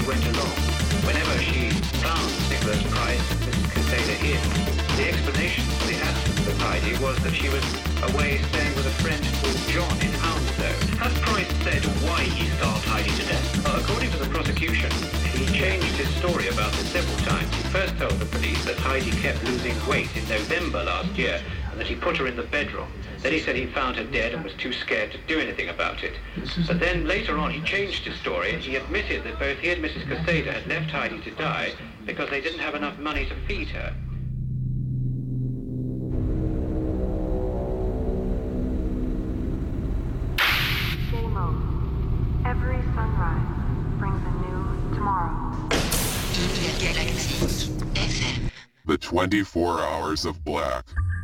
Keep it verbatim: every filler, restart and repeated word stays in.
went along. Whenever she found Nicholas Price and Missus Casada in, the explanation for the absence of Heidi was that she was away staying with a friend called John in Hounslow. Has Price said why he starved Heidi to death? Well, according to the prosecution, he changed his story about this several times. He first told the police that Heidi kept losing weight in November last year and that he put her in the bedroom. Then he said he found her dead and was too scared to do anything about it. But then later on he changed his story and he admitted that both he and Missus Casada had left Heidi to die because they didn't have enough money to feed her. Every sunrise brings a new tomorrow. Galactique F M. The twenty-four hours of black.